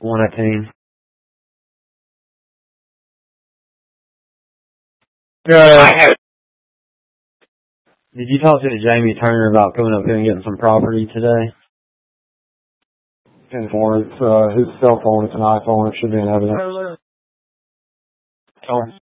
118. Did you talk to Jamie Turner about coming up here and getting some property today? 10-4. It's his cell phone. It's an iPhone. It should be in evidence.